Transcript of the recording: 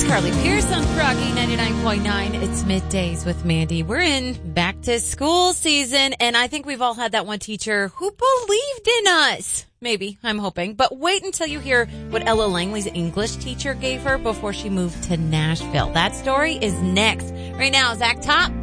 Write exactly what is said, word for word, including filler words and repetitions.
Carly Pierce on Froggy ninety-nine point nine. It's middays with Mandy. We're in back to school season, and I think we've all had that one teacher who believed in us. Maybe, I'm hoping. But wait until you hear what Ella Langley's English teacher gave her before she moved to Nashville. That story is next. Right now, Zach Top